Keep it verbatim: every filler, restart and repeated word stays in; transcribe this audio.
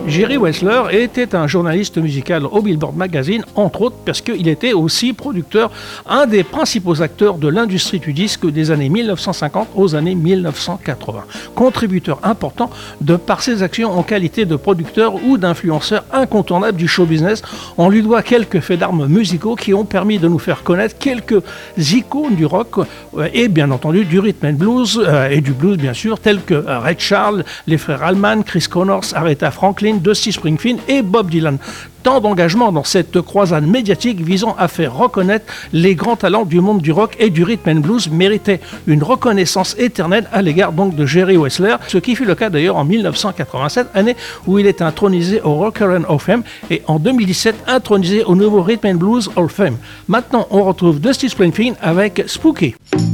Jerry Wessler était un journaliste musical au Billboard Magazine, entre autres parce qu'il était aussi producteur, un des principaux acteurs de l'industrie du disque des années mille neuf cent cinquante aux années mille neuf cent quatre-vingts. Contributeur important de par ses actions en qualité de producteur ou d'influenceur incontournable du show business, on lui doit quelques faits d'armes musicaux qui ont permis de nous faire connaître quelques icônes du rock et bien entendu du rhythm and blues euh, et du blues bien sûr, tels que euh, Ray Charles, les frères Allman, Chris Connors, Aretha Franklin, Dusty Springfield et Bob Dylan. Tant d'engagement dans cette croisade médiatique visant à faire reconnaître les grands talents du monde du rock et du rhythm and blues méritait une reconnaissance éternelle à l'égard donc de Jerry Wessler, ce qui fut le cas d'ailleurs en mille neuf cent quatre-vingt-sept, année où il est intronisé au Rock and Roll Hall of Fame et en deux mille dix-sept intronisé au nouveau Rhythm and Blues Hall of Fame. Maintenant, on retrouve Dusty Springfield avec Spooky.